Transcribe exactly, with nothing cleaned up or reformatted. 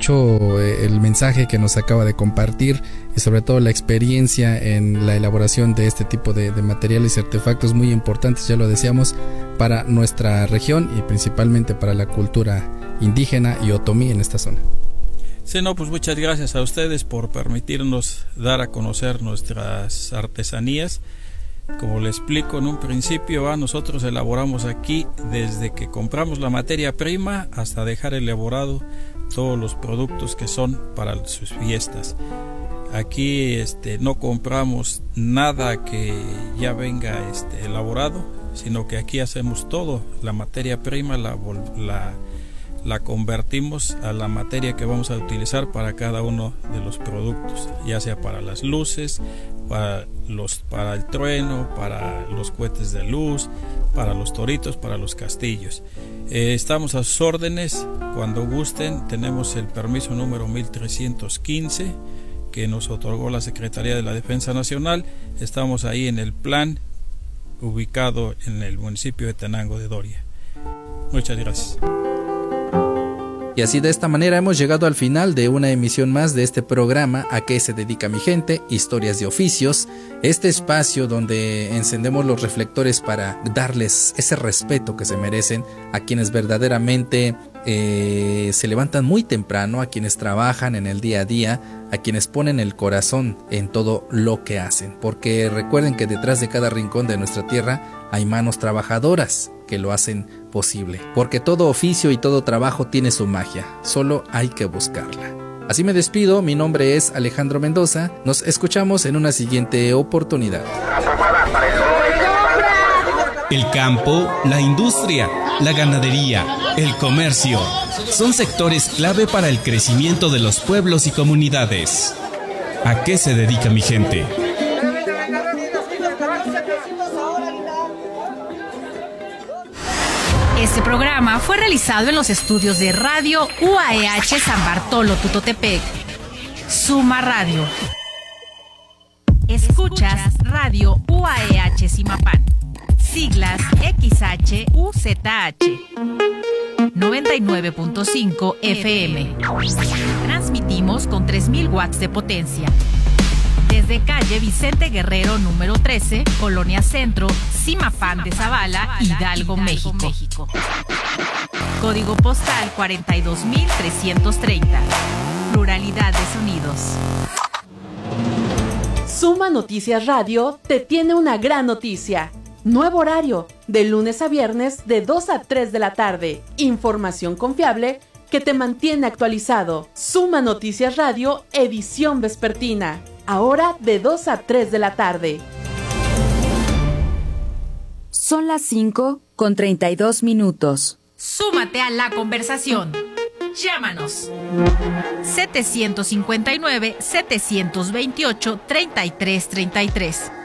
mucho eh, el mensaje que nos acaba de compartir y sobre todo la experiencia en la elaboración de este tipo de, de materiales y artefactos muy importantes, ya lo decíamos, para nuestra región y principalmente para la cultura indígena y otomí en esta zona. Sí, no, pues muchas gracias a ustedes por permitirnos dar a conocer nuestras artesanías. Como le explico en un principio, ¿va? Nosotros elaboramos aquí desde que compramos la materia prima hasta dejar elaborado todos los productos que son para sus fiestas. Aquí este, no compramos nada que ya venga este, elaborado, sino que aquí hacemos todo. La materia prima la, la, la convertimos a la materia que vamos a utilizar para cada uno de los productos, ya sea para las luces, para, los, para el trueno, para los cohetes de luz, para los toritos, para los castillos. Eh, estamos a sus órdenes, cuando gusten. Tenemos el permiso número mil trescientos quince que nos otorgó la Secretaría de la Defensa Nacional. Estamos ahí en el plan, ubicado en el municipio de Tenango de Doria. Muchas gracias. Y así de esta manera hemos llegado al final de una emisión más de este programa ¿A qué se dedica mi gente? Historias de oficios, este espacio donde encendemos los reflectores para darles ese respeto que se merecen a quienes verdaderamente eh, se levantan muy temprano, a quienes trabajan en el día a día, a quienes ponen el corazón en todo lo que hacen, porque recuerden que detrás de cada rincón de nuestra tierra hay manos trabajadoras que lo hacen posible, porque todo oficio y todo trabajo tiene su magia, solo hay que buscarla. Así me despido, mi nombre es Alejandro Mendoza, nos escuchamos en una siguiente oportunidad. El campo, la industria, la ganadería, el comercio, son sectores clave para el crecimiento de los pueblos y comunidades. ¿A qué se dedica mi gente? Este programa fue realizado en los estudios de Radio U A E H San Bartolo Tutotepec. Suma Radio. Escuchas Radio U A E H Zimapán. Siglas X H U Z H. noventa y nueve punto cinco F M. Transmitimos con tres mil watts de potencia. Desde calle Vicente Guerrero número trece, Colonia Centro, Zimapán de Zavala, Hidalgo, México. Código postal cuarenta y dos mil trescientos treinta. Pluralidad de sonidos. Suma Noticias Radio te tiene una gran noticia. Nuevo horario, de lunes a viernes de dos a tres de la tarde. Información confiable que te mantiene actualizado. Suma Noticias Radio, edición vespertina. Ahora de dos a tres de la tarde. Son las cinco con treinta y dos minutos. Súmate a la conversación. Llámanos. setecientos cincuenta y nueve, setecientos veintiocho, treinta y tres treinta y tres.